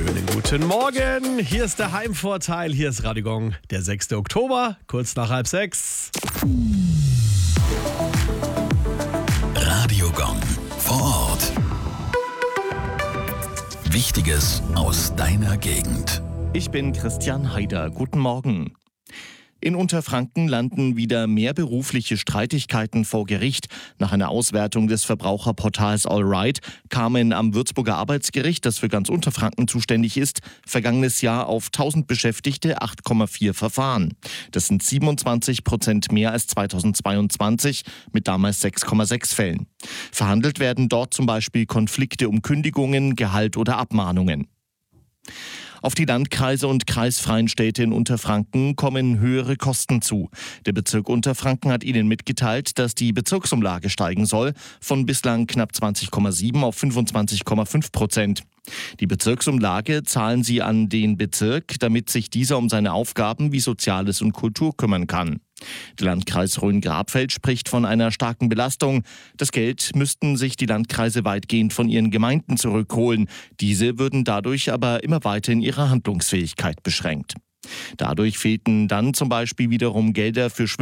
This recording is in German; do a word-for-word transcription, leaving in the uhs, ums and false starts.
Schönen guten Morgen. Hier ist der Heimvorteil. Hier ist Radio Gong, der sechster Oktober, kurz nach halb sechs. Radio Gong vor Ort. Wichtiges aus deiner Gegend. Ich bin Christian Haider. Guten Morgen. In Unterfranken landen wieder mehr berufliche Streitigkeiten vor Gericht. Nach einer Auswertung des Verbraucherportals AllRight kamen am Würzburger Arbeitsgericht, das für ganz Unterfranken zuständig ist, vergangenes Jahr auf tausend Beschäftigte acht Komma vier Verfahren. Das sind siebenundzwanzig Prozent mehr als zweitausendzweiundzwanzig mit damals sechs Komma sechs Fällen. Verhandelt werden dort zum Beispiel Konflikte um Kündigungen, Gehalt oder Abmahnungen. Auf die Landkreise und kreisfreien Städte in Unterfranken kommen höhere Kosten zu. Der Bezirk Unterfranken hat ihnen mitgeteilt, dass die Bezirksumlage steigen soll, von bislang knapp zwanzig Komma sieben auf fünfundzwanzig Komma fünf Prozent. Die Bezirksumlage zahlen sie an den Bezirk, damit sich dieser um seine Aufgaben wie Soziales und Kultur kümmern kann. Der Landkreis Rhön-Grabfeld spricht von einer starken Belastung. Das Geld müssten sich die Landkreise weitgehend von ihren Gemeinden zurückholen. Diese würden dadurch aber immer weiter in ihrer Handlungsfähigkeit beschränkt. Dadurch fehlten dann zum Beispiel wiederum Gelder für